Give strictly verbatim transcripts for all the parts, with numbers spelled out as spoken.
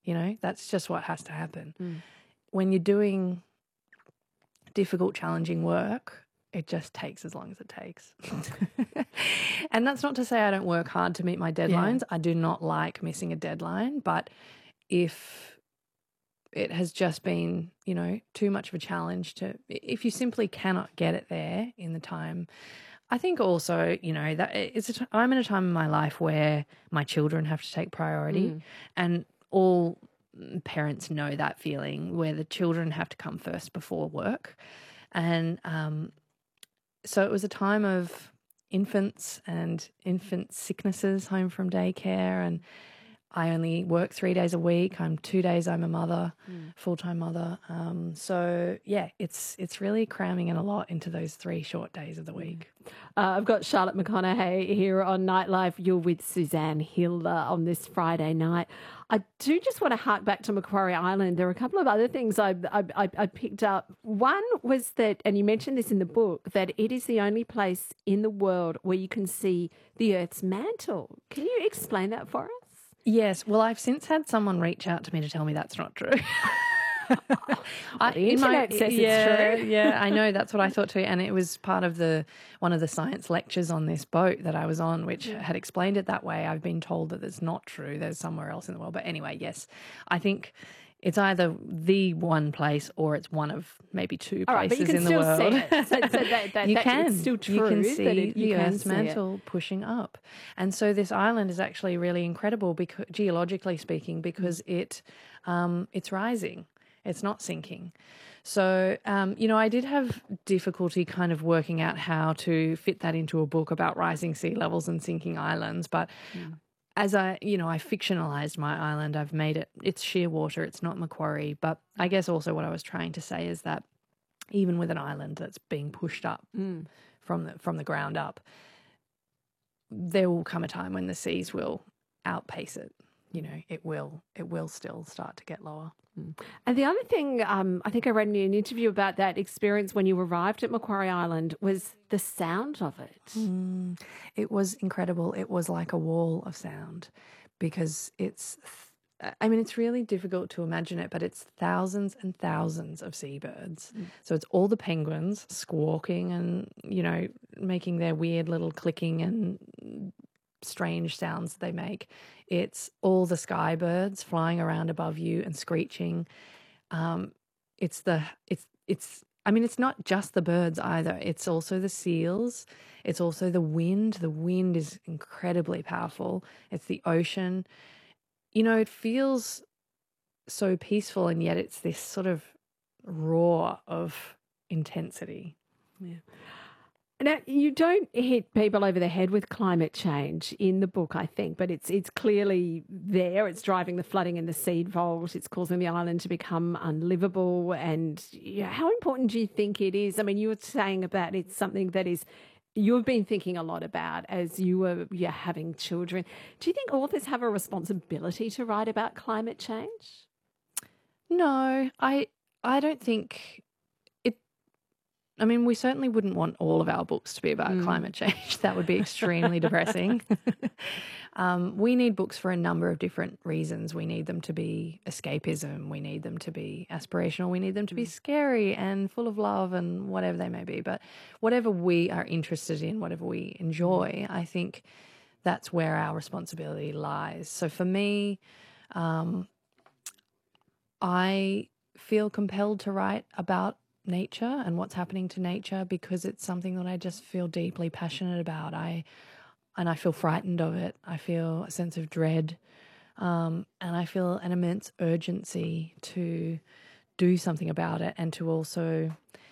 You know, that's just what has to happen. Mm. When you're doing difficult, challenging work, it just takes as long as it takes. And that's not to say I don't work hard to meet my deadlines. Yeah. I do not like missing a deadline, but if it has just been, you know, too much of a challenge to, if you simply cannot get it there in the time, I think also, you know, that it's a t- I'm in a time in my life where my children have to take priority, Mm. and all parents know that feeling where the children have to come first before work. And um, so it was a time of infants and infant sicknesses home from daycare, and I only work three days a week. I'm two days I'm a mother, Mm. full-time mother. Um, so, yeah, it's it's really cramming in a lot into those three short days of the week. Uh, I've got Charlotte McConaughey here on Nightlife. You're with Suzanne Hill uh, on this Friday night. I do just want to hark back to Macquarie Island. There are a couple of other things I, I, I, I picked up. One was that, and you mentioned this in the book, that it is the only place in the world where you can see the Earth's mantle. Can you explain that for us? Yes. Well, I've since had someone reach out to me to tell me that's not true. I, The internet says yeah, it's true. yeah, I know. That's what I thought too. And it was part of the one of the science lectures on this boat that I was on, which Yeah. had explained it that way. I've been told that it's not true. There's somewhere else in the world. But anyway, yes, I think it's either the one place or it's one of maybe two All right, but you places can in the still world. see it. So, so that, that, you that, can. It's still true. You can that see it, you the can Earth's see it. mantle pushing up. And so this island is actually really incredible, because, geologically speaking, because it um, it's rising. It's not sinking. So, um, you know, I did have difficulty kind of working out how to fit that into a book about rising sea levels and sinking islands. But Mm. as I, you know, I fictionalized my island, I've made it, it's shearwater, it's not Macquarie. But I guess also what I was trying to say is that even with an island that's being pushed up Mm. from the, from the ground up, there will come a time when the seas will outpace it. You know, it will, it will still start to get lower. And the other thing, um, I think I read in an interview about that experience when you arrived at Macquarie Island was the sound of it. Mm, it was incredible. It was like a wall of sound, because it's, I mean, it's really difficult to imagine it, but it's thousands and thousands of seabirds. Mm. So it's all the penguins squawking and, you know, making their weird little clicking and strange sounds they make. It's all the sky birds flying around above you and screeching. Um, it's the, it's, it's, I mean, it's not just the birds either. It's also the seals. It's also the wind. The wind is incredibly powerful. It's the ocean. You know, it feels so peaceful, and yet it's this sort of roar of intensity. Yeah. Now, you don't hit people over the head with climate change in the book, I think, but it's it's clearly there. It's driving the flooding in the seed vault. It's causing the island to become unlivable. And you know, how important do you think it is? I mean, you were saying about it's something that is you've been thinking a lot about as you were you're having children. Do you think authors have a responsibility to write about climate change? No, I I don't think it. I mean, we certainly wouldn't want all of our books to be about Mm. climate change. That would be extremely depressing. um, we need books for a number of different reasons. We need them to be escapism. We need them to be aspirational. We need them to be scary and full of love and whatever they may be. But whatever we are interested in, whatever we enjoy, I think that's where our responsibility lies. So for me, um, I feel compelled to write about nature and what's happening to nature because it's something that I just feel deeply passionate about. I and I feel frightened of it. I feel a sense of dread, um, and I feel an immense urgency to do something about it and to also,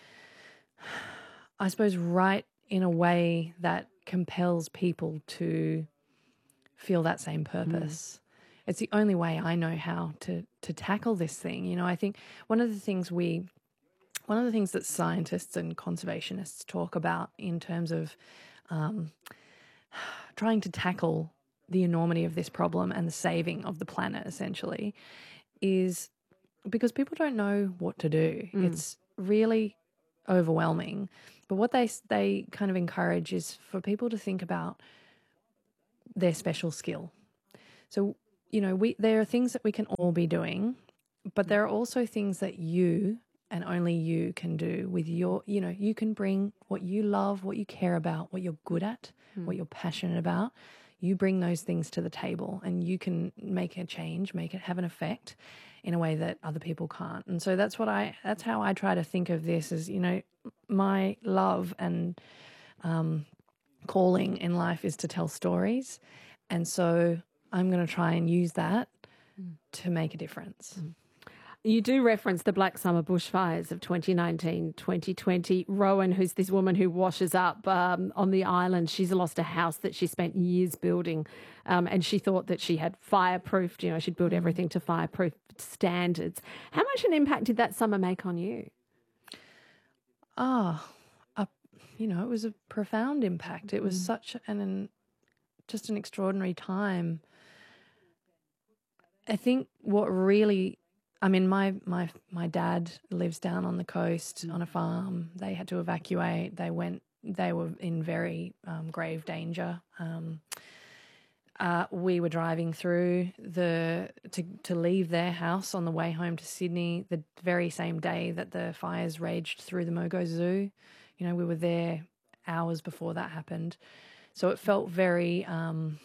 I suppose, write in a way that compels people to feel that same purpose. Mm. It's the only way I know how to to tackle this thing. You know, I think one of the things we One of the things that scientists and conservationists talk about in terms of um, trying to tackle the enormity of this problem and the saving of the planet, essentially, is because people don't know what to do. Mm. It's really overwhelming. But what they they kind of encourage is for people to think about their special skill. So you know, we there are things that we can all be doing, but there are also things that you and only you can do with your, you know, you can bring what you love, what you care about, what you're good at, mm. what you're passionate about. You bring those things to the table and you can make a change, make it have an effect in a way that other people can't. And so that's what I, that's how I try to think of this is, you know, my love and um, calling in life is to tell stories. And so I'm going to try and use that mm. to make a difference. Mm. You do reference the Black Summer bushfires of twenty nineteen, twenty twenty. Rowan, who's this woman who washes up um, on the island, she's lost a house that she spent years building um, and she thought that she had fireproofed, you know, she'd built everything to fireproof standards. How much an impact did that summer make on you? Ah, oh, you know, it was a profound impact. It was mm. such an, an, just an extraordinary time. I think what really... I mean, my, my my dad lives down on the coast on a farm. They had to evacuate. They went. They were in very um, grave danger. Um, uh, we were driving through the to to leave their house on the way home to Sydney the very same day that the fires raged through the Mogo Zoo. You know, we were there hours before that happened, so it felt very. Um,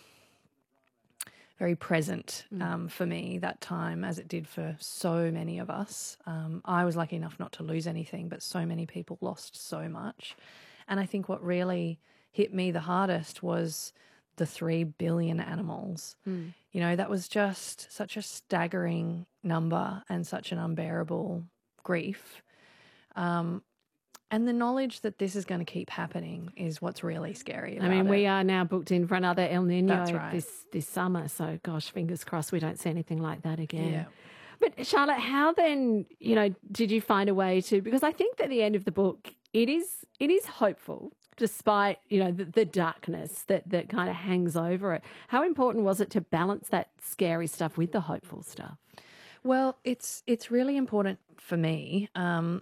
very present um, for me that time, as it did for so many of us. Um, I was lucky enough not to lose anything, but so many people lost so much. And I think what really hit me the hardest was the three billion animals. Mm. You know, that was just such a staggering number and such an unbearable grief. Um, And the knowledge that this is going to keep happening is what's really scary about I mean, it. we are now booked in for another El Nino right. this, this summer. So, gosh, fingers crossed we don't see anything like that again. Yeah. But, Charlotte, how then, you know, did you find a way to... Because I think at the end of the book, it is it is hopeful, despite, you know, the, the darkness that, that kind of hangs over it. How important was it to balance that scary stuff with the hopeful stuff? Well, it's it's really important for me. Um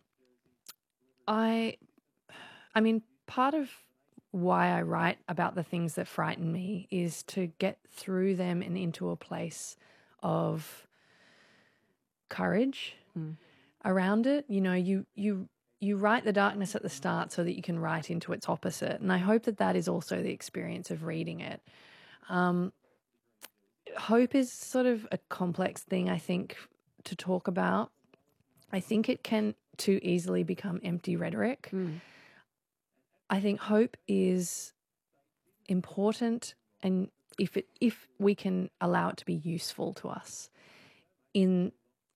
I, I mean, part of why I write about the things that frighten me is to get through them and into a place of courage mm. around it. You know, you you you write the darkness at the start so that you can write into its opposite, and I hope that that is also the experience of reading it. Um, hope is sort of a complex thing, I think, to talk about. I think it can too easily become empty rhetoric. Mm. I think hope is important, and if it if we can allow it to be useful to us, in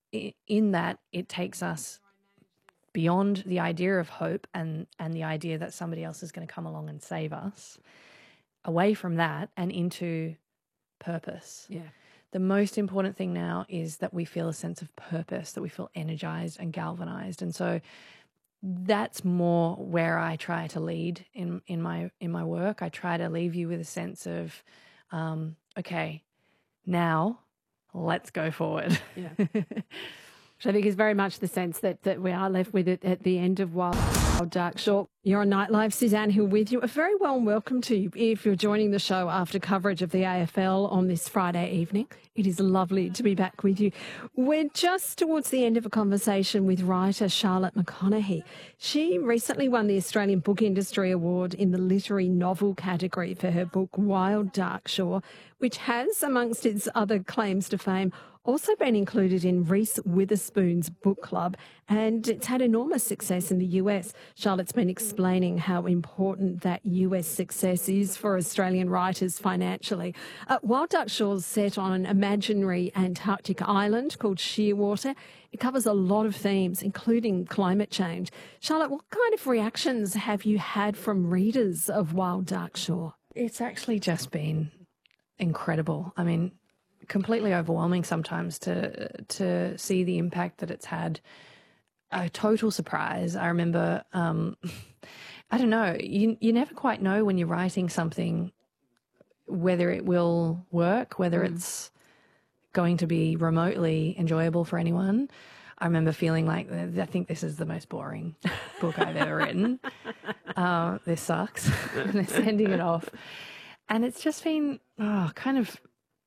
in that it takes us beyond the idea of hope and and the idea that somebody else is going to come along and save us, away from that and into purpose. Yeah. The most important thing now is that we feel a sense of purpose, that we feel energized and galvanized. And so that's more where I try to lead in, in my in my work. I try to leave you with a sense of, um, okay, now let's go forward. Yeah. Which I think is very much the sense that, that we are left with it at the end of Wild Dark Shore. You're on Nightlife. Suzanne Hill with you. A very warm welcome to you if you're joining the show after coverage of the A F L on this Friday evening. It is lovely to be back with you. We're just towards the end of a conversation with writer Charlotte McConaghy. She recently won the Australian Book Industry Award in the literary novel category for her book Wild Dark Shore, which has, amongst its other claims to fame, also been included in Reese Witherspoon's book club, and it's had enormous success in the U S. Charlotte's been explaining how important that U S success is for Australian writers financially. Uh, Wild Dark Shore's set on an imaginary Antarctic island called Shearwater. It covers a lot of themes, including climate change. Charlotte, what kind of reactions have you had from readers of Wild Dark Shore? It's actually just been incredible. I mean, completely overwhelming sometimes to to see the impact that it's had. A total surprise. I remember, um, I don't know, you you never quite know when you're writing something whether it will work, whether mm. it's going to be remotely enjoyable for anyone. I remember feeling like, I think this is the most boring book I've ever written. Uh, this sucks. And they're sending it off. And it's just been oh, kind of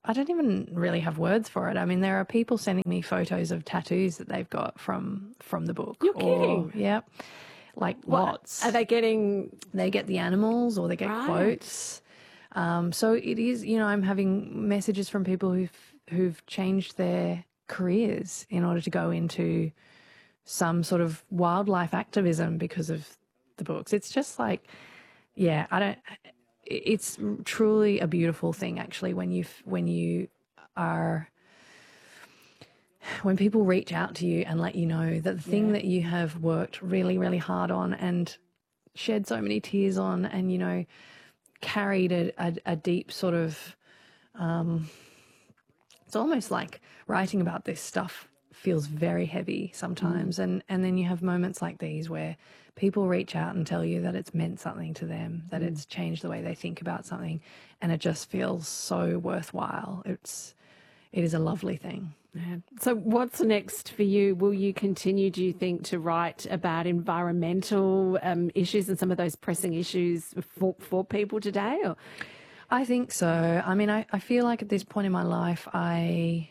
I don't even really have words for it. I mean, there are people sending me photos of tattoos that they've got from from the book. You're or, kidding? Yeah, like What, lots. are they getting? They get the animals or they get Right. quotes. Um, so it is, you know, I'm having messages from people who've who've changed their careers in order to go into some sort of wildlife activism because of the books. It's just like, yeah, I don't. It's truly a beautiful thing, actually, when you when you are when people reach out to you and let you know that the thing Yeah. that you have worked really, really hard on and shed so many tears on, and you know, carried a, a, a deep sort of. Um, it's almost like writing about this stuff feels very heavy sometimes, mm. and and then you have moments like these where people reach out and tell you that it's meant something to them, that mm. it's changed the way they think about something, and it just feels so worthwhile. It's it is a lovely thing. Yeah. So what's next for you? Will you continue, do you think, to write about environmental um, issues and some of those pressing issues for, for people today? Or? I think so. I mean, I, I feel like at this point in my life, I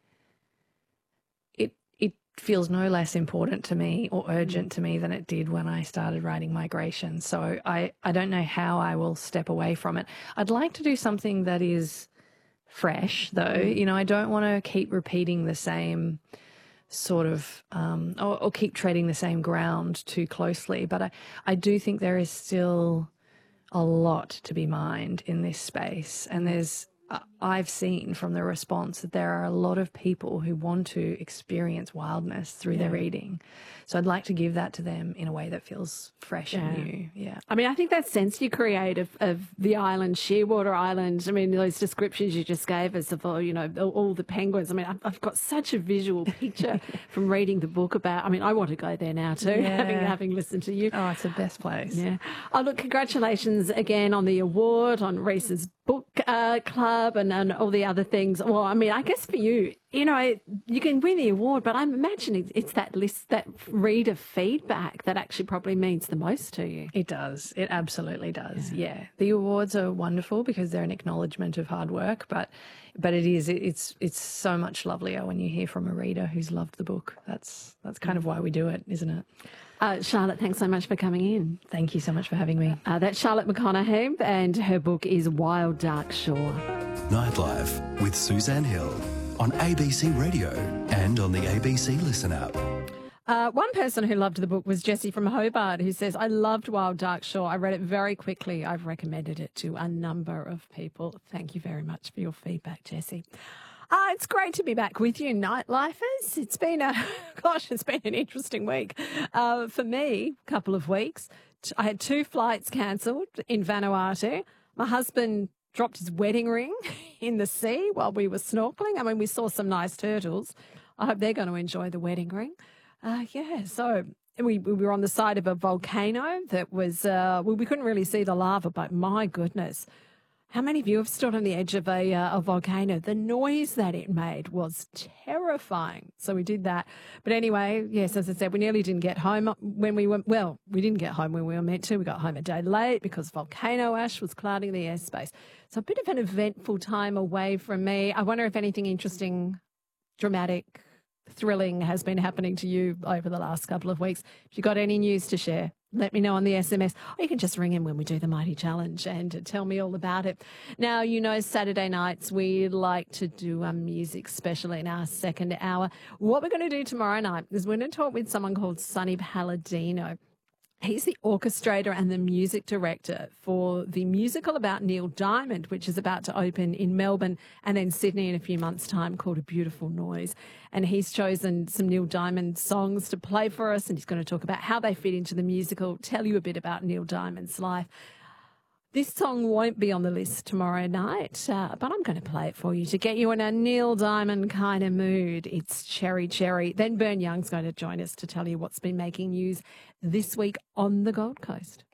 it it feels no less important to me or urgent mm. to me than it did when I started writing Migration. So I, I don't know how I will step away from it. I'd like to do something that is fresh, though. Mm. You know, I don't want to keep repeating the same sort of um, or, or keep treading the same ground too closely. But I, I do think there is still a lot to be mined in this space, and there's uh, I've seen from the response that there are a lot of people who want to experience wildness through yeah. their reading. So I'd like to give that to them in a way that feels fresh yeah. and new. Yeah. I mean, I think that sense you create of, of the island, Shearwater Island, I mean, those descriptions you just gave us of, all, you know, all, all the penguins. I mean, I've, I've got such a visual picture from reading the book about, I mean, I want to go there now too, yeah. having, having listened to you. Oh, it's the best place. Yeah. Oh, look, congratulations again on the award, on Reese's book uh, club and, and all the other things. Well, I mean, I guess for you, you know, you can win the award, but I'm imagining it's that list, that reader feedback that actually probably means the most to you. It does. It absolutely does. Yeah. yeah. The awards are wonderful because they're an acknowledgement of hard work, but but it is it's it's so much lovelier when you hear from a reader who's loved the book. That's that's kind of why we do it, isn't it? Uh, Charlotte, thanks so much for coming in. Thank you so much for having me. Uh, that's Charlotte McConaghy, and her book is Wild Dark Shore. Nightlife with Suzanne Hill on A B C Radio and on the A B C Listen app. Uh, one person who loved the book was Jessie from Hobart, who says, I loved Wild Dark Shore. I read it very quickly. I've recommended it to a number of people. Thank you very much for your feedback, Jessie. Uh, it's great to be back with you, Nightlifers. It's been a, gosh, it's been an interesting week. Uh, for me, a couple of weeks. I had two flights cancelled in Vanuatu. My husband dropped his wedding ring in the sea while we were snorkeling. I mean, we saw some nice turtles. I hope they're going to enjoy the wedding ring. Uh, yeah, so we, we were on the side of a volcano that was, uh, well, we couldn't really see the lava, but my goodness, how many of you have stood on the edge of a, uh, a volcano? The noise that it made was terrifying. So we did that. But anyway, yes, as I said, we nearly didn't get home when we were, well, we didn't get home when we were meant to. We got home a day late because volcano ash was clouding the airspace. So a bit of an eventful time away from me. I wonder if anything interesting, dramatic, thrilling has been happening to you over the last couple of weeks. If you've got any news to share, let me know on the S M S, or you can just ring in when we do the Mighty Challenge and tell me all about it. Now, you know, Saturday nights we like to do a music special in our second hour. What we're going to do tomorrow night is we're going to talk with someone called Sonny Palladino. He's the orchestrator and the music director for the musical about Neil Diamond, which is about to open in Melbourne and then Sydney in a few months' time, called A Beautiful Noise. And he's chosen some Neil Diamond songs to play for us, and he's going to talk about how they fit into the musical, tell you a bit about Neil Diamond's life. This song won't be on the list tomorrow night, uh, but I'm going to play it for you to get you in a Neil Diamond kind of mood. It's Cherry Cherry. Then Bern Young's going to join us to tell you what's been making news this week on the Gold Coast.